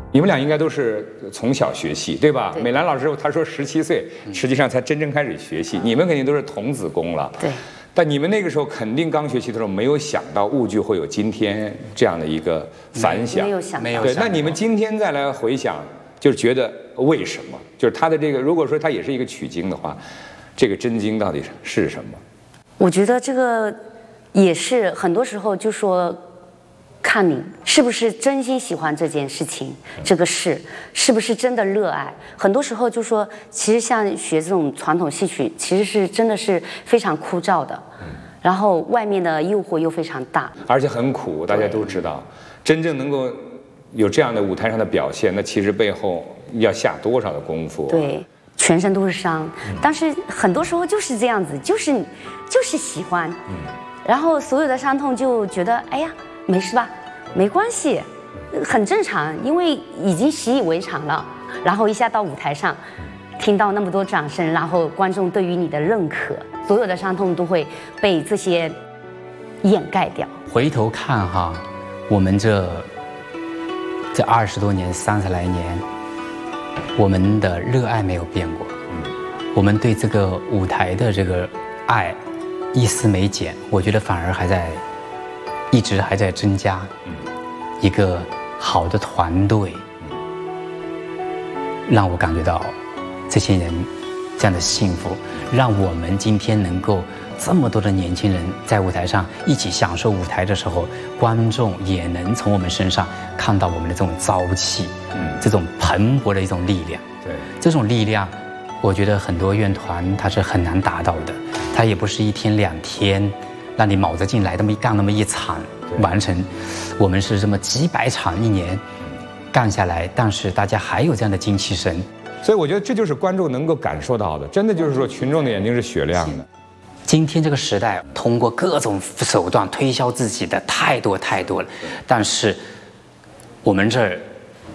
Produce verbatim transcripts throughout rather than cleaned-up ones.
你们俩应该都是从小学戏，对吧？对美兰老师她说十七岁，实际上才真正开始学戏。你们肯定都是童子功了。 对。 但你们那个时候肯定刚学习的时候，没有想到舞剧会有今天这样的一个反响。 没有想到。没有。 对，那你们今天再来回想，就是觉得为什么？就是他的这个，如果说他也是一个取经的话，这个真经到底是什么？ 我觉得这个也是很多时候就说。看你是不是真心喜欢这件事情，这个事是不是真的热爱？很多时候就说，其实像学这种传统戏曲，其实是真的是非常枯燥的，然后外面的诱惑又非常大， 而且很苦。大家都知道，真正能够有这样的舞台上的表现，那其实背后要下多少的功夫、啊？ 对，全身都是伤。但是很多时候就是这样子，就是就是喜欢，然后所有的伤痛就觉得，哎呀。没事吧，没关系，很正常，因为已经习以为常了。然后一下到舞台上，听到那么多掌声，然后观众对于你的认可，所有的伤痛都会被这些掩盖掉。 回头看哈，我们这这二十多年、三十来年，我们的热爱没有变过，我们对这个舞台的这个爱一丝没减，我觉得反而还在。一直还在增加，一个好的团队，让我感觉到这些人这样的幸福，让我们今天能够这么多的年轻人在舞台上一起享受舞台的时候，观众也能从我们身上看到我们的这种朝气，这种蓬勃的一种力量。 对， 这种力量，我觉得很多院团它是很难达到的，它也不是一天两天。让你卯着劲来，那么一干那么一场完成，我们是这么几百场一年干下来，但是大家还有这样的精气神， 所以我觉得这就是观众能够感受到的，真的就是说群众的眼睛是雪亮的。 今天这个时代，通过各种手段推销自己的太多太多了，但是我们这儿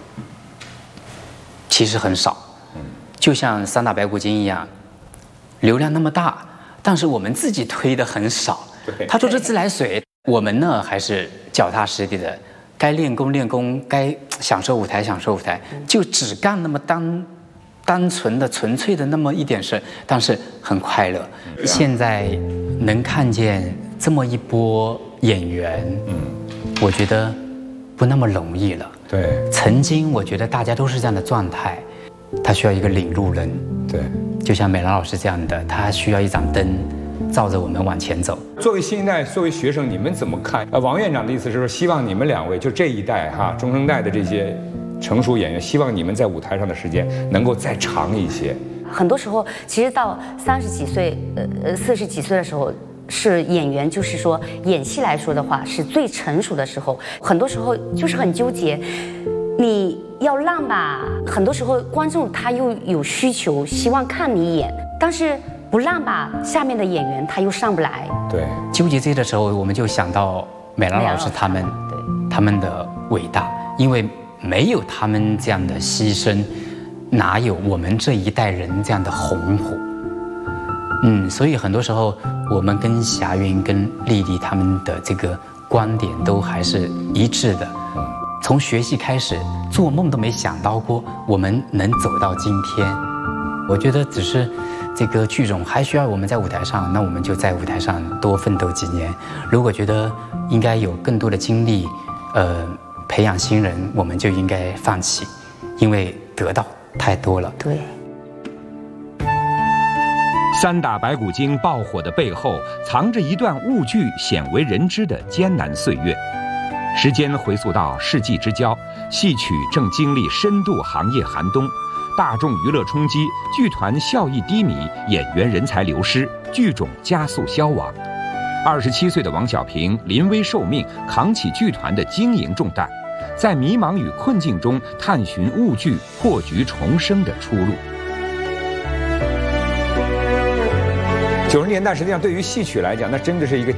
其实很少，就像三打白骨精一样，流量那么大，但是我们自己推的很少。他说这自来水，我们呢还是脚踏实地的，该练功练功，该享受舞台享受舞台，就只干那么单单纯的纯粹的那么一点事，但是很快乐。现在能看见这么一波演员，嗯，我觉得不那么容易了。 对， 曾经我觉得大家都是这样的状态，他需要一个领路人， 对， 就像美兰老师这样的，他需要一盏灯。照着我们往前走。 作为新一代，作为学生，你们怎么看？呃，王院长的意思是说，希望你们两位就这一代哈中生代的这些成熟演员，希望你们在舞台上的时间能够再长一些。 很多时候，其实到三十几岁、呃呃四十几岁的时候，是演员，就是说演戏来说的话，是最成熟的时候。很多时候就是很纠结，你要让吧，很多时候观众他又有需求，希望看你演，但是。不让吧，下面的演员他又上不来。 对，纠结这的时候，我们就想到美兰老师他们，对他们的伟大，因为没有他们这样的牺牲，哪有我们这一代人这样的红火？嗯，所以很多时候我们跟霞云、跟丽丽他们的这个观点都还是一致的。从学戏开始，做梦都没想到过我们能走到今天。我觉得只是。这个剧种还需要我们在舞台上，那我们就在舞台上多奋斗几年。如果觉得应该有更多的精力，呃，培养新人，我们就应该放弃，因为得到太多了。 对。 三打白骨精爆火的背后，藏着一段舞剧鲜为人知的艰难岁月。时间回溯到世纪之交，戏曲正经历深度行业寒冬。大众娱乐冲击，剧团效益低迷，演员人才流失，剧种加速消亡。二十七岁的王小平临危受命，扛起剧团的经营重担，在迷茫与困境中探寻舞剧破局重生的出路。 九十年代实际上对于戏曲来讲，那真的是一个